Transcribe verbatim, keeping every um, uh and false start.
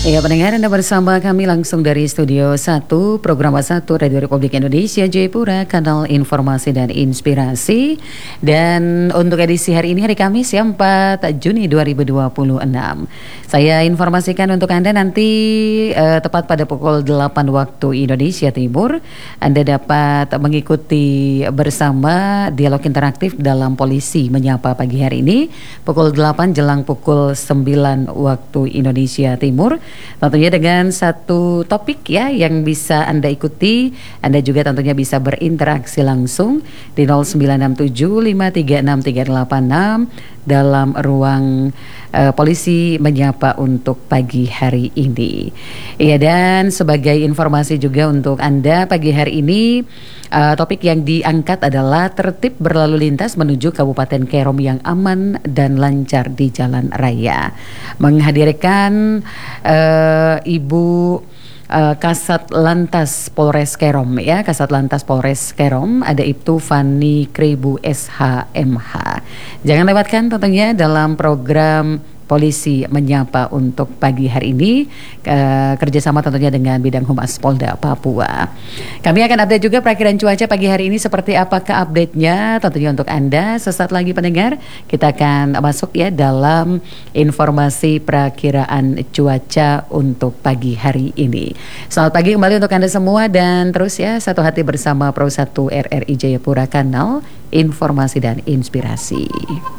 Ya, pendengar, Anda bersama kami langsung dari Studio satu, Program satu Radio Republik Indonesia Jayapura, Kanal Informasi dan Inspirasi. Dan untuk edisi hari ini, hari Kamis ya, empat Juni dua ribu dua puluh enam. Saya informasikan untuk Anda nanti eh, tepat pada pukul delapan waktu Indonesia Timur, Anda dapat mengikuti bersama dialog interaktif dalam Polisi Menyapa pagi hari ini, pukul delapan jelang pukul sembilan waktu Indonesia Timur. Tentunya dengan satu topik ya yang bisa Anda ikuti. Anda juga tentunya bisa berinteraksi langsung di nol sembilan enam tujuh lima tiga enam tiga delapan enam dalam ruang uh, Polisi Menyapa untuk pagi hari ini. Iya, dan sebagai informasi juga untuk Anda pagi hari ini, uh, topik yang diangkat adalah tertib berlalu lintas menuju Kabupaten Kerom yang aman dan lancar di jalan raya. Menghadirkan uh, Ibu Uh, Kasat Lantas Polres Kerom ya, Kasat Lantas Polres Kerom, ada Ibtu Fani Kribu S H M H. Jangan lewatkan tentunya dalam program Polisi Menyapa untuk pagi hari ini, uh, kerjasama tentunya dengan Bidang Humas Polda Papua. Kami akan update juga perakiran cuaca pagi hari ini seperti apakah update-nya tentunya untuk Anda. Sesaat lagi pendengar, kita akan masuk ya dalam informasi perakiraan cuaca untuk pagi hari ini. Selamat pagi kembali untuk Anda semua, dan terus ya satu hati bersama Pro satu R R I Jayapura, Kanal Informasi dan Inspirasi.